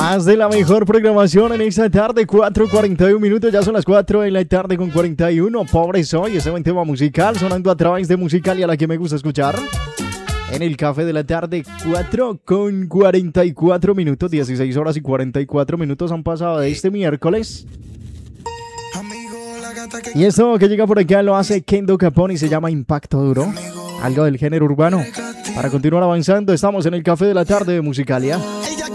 Más de la mejor programación en esta tarde, 4:41 minutos, ya son las 4 de la tarde con 41. Pobre soy, ese buen tema musical sonando a través de Musicalia, la que me gusta escuchar. En el café de la tarde, 4:44 minutos, 16 horas y 44 minutos han pasado de este miércoles. Y esto que llega por acá lo hace Kendo Capone y se llama Impacto Duro, algo del género urbano. Para continuar avanzando, estamos en el café de la tarde de Musicalia.